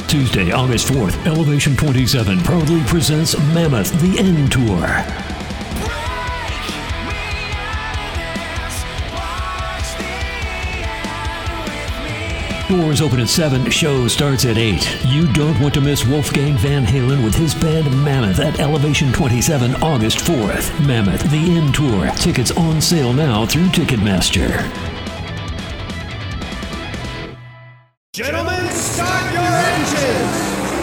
Tuesday, August 4th, Elevation 27 proudly presents Mammoth, the End Tour. Doors open at 7, show starts at 8. You don't want to miss Wolfgang Van Halen with his band Mammoth at Elevation 27, August 4th. Mammoth, the End Tour. Tickets on sale now through Ticketmaster. Gentlemen, start your engines!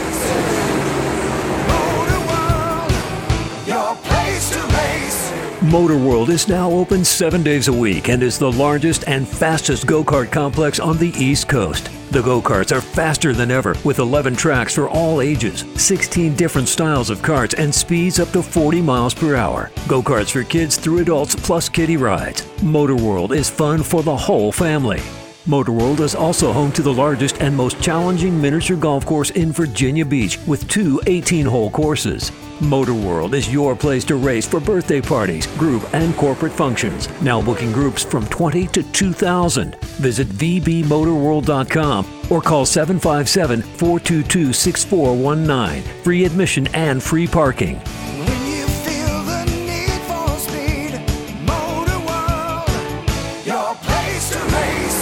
Motor World, your place to race. Motor World is now open 7 days a week and is the largest and fastest go-kart complex on the East Coast. The go-karts are faster than ever with 11 tracks for all ages, 16 different styles of karts, and speeds up to 40 miles per hour. Go-karts for kids through adults plus kiddie rides. Motor World is fun for the whole family. Motor World is also home to the largest and most challenging miniature golf course in Virginia Beach with 2 18-hole courses. Motor World is your place to race for birthday parties, group, and corporate functions. Now booking groups from 20 to 2,000. Visit vbmotorworld.com or call 757-422-6419. Free admission and free parking. When you feel the need for speed, Motor World, your place to race.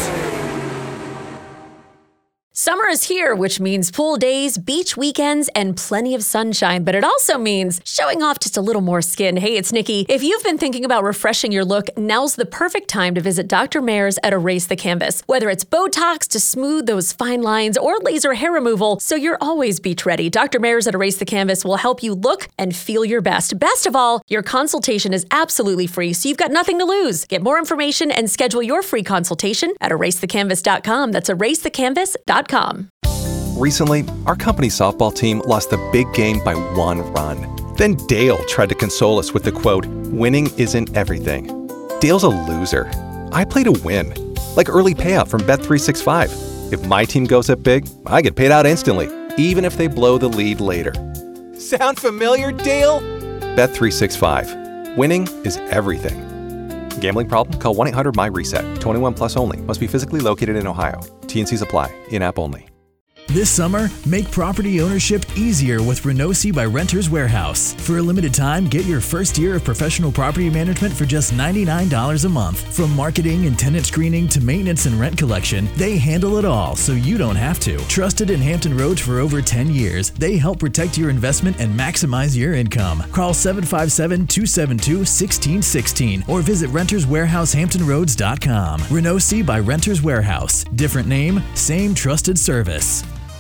Summer is here, which means pool days, beach weekends, and plenty of sunshine, but it also means showing off just a little more skin. Hey, it's Nikki. If you've been thinking about refreshing your look, now's the perfect time to visit Dr. Mayer's at Erase the Canvas. Whether it's Botox to smooth those fine lines or laser hair removal, so you're always beach ready, Dr. Mayer's at Erase the Canvas will help you look and feel your best. Best of all, your consultation is absolutely free, so you've got nothing to lose. Get more information and schedule your free consultation at erasethecanvas.com. That's erasethecanvas.com. Recently, our company's softball team lost the big game by 1 run. Then Dale tried to console us with the quote, "Winning isn't everything." Dale's a loser. I play to win, like early payout from Bet365. If my team goes up big, I get paid out instantly, even if they blow the lead later. Sound familiar, Dale? Bet365. Winning is everything. Gambling problem? Call 1-800-MY-RESET. 21 plus only. Must be physically located in Ohio. T&Cs apply. In-app only. This summer, make property ownership easier with Renosi by Renters Warehouse. For a limited time, get your first year of professional property management for just $99 a month. From marketing and tenant screening to maintenance and rent collection, they handle it all so you don't have to. Trusted in Hampton Roads for over 10 years, they help protect your investment and maximize your income. Call 757-272-1616 or visit renterswarehousehamptonroads.com. Renosi by Renters Warehouse. Different name, same trusted service.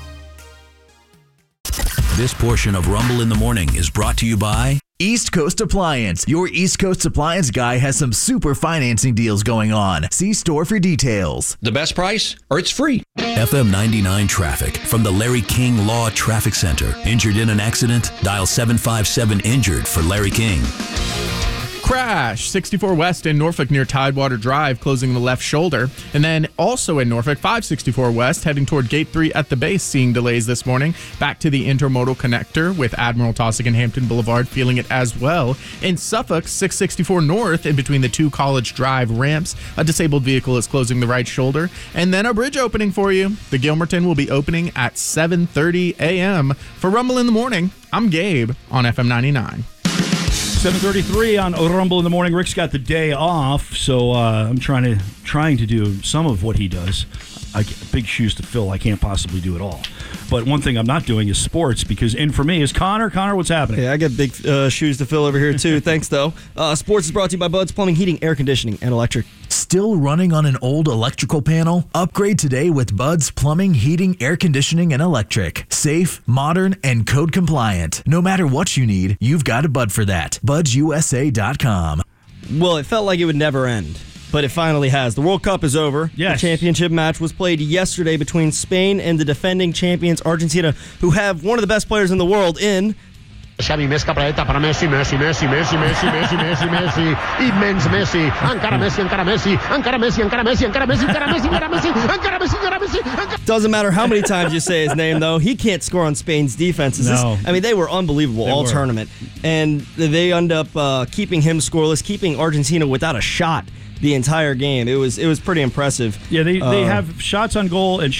This portion of Rumble in the Morning is brought to you by East Coast Appliance. Your East Coast Appliance guy has some super financing deals going on. See store for details. The best price, or it's free. FM 99 traffic from the Larry King Law Traffic Center. Injured in an accident? Dial 757-INJURED for Larry King. Crash 64 West in Norfolk near Tidewater Drive, closing the left shoulder. And then also in Norfolk, 564 West heading toward Gate 3 at the base, seeing delays this morning. Back to the intermodal connector with Admiral Taussig and Hampton Boulevard, feeling it as well. In Suffolk, 664 North in between the 2 College Drive ramps, a disabled vehicle is closing the right shoulder. And then a bridge opening for you. The Gilmerton will be opening at 7:30 a.m. For Rumble in the Morning, I'm Gabe on FM 99. 7:33 on Rumble in the Morning. Rick's got the day off, so I'm trying to do some of what he does. Big shoes to fill. I can't possibly do it all. But one thing I'm not doing is sports, because in for me is Connor. Connor, what's happening? Yeah, I got big shoes to fill over here, too. Thanks, though. Sports is brought to you by Bud's Plumbing, Heating, Air Conditioning, and Electric. Still running on an old electrical panel? Upgrade today with Bud's Plumbing, Heating, Air Conditioning, and Electric. Safe, modern, and code compliant. No matter what you need, you've got a Bud for that. BudsUSA.com. Well, it felt like it would never end, but it finally has. The World Cup is over. Yes. The championship match was played yesterday between Spain and the defending champions Argentina, who have one of the best players in the world in Xavi més cap a la dreta per a Messi, Messi, immens Messi, encara Messi, Doesn't matter how many times you say his name, though. He can't score on Spain's defenses. No. They were unbelievable all tournament. And they end up keeping him scoreless, keeping Argentina without a shot the entire game. It was pretty impressive. Yeah, they have shots on goal and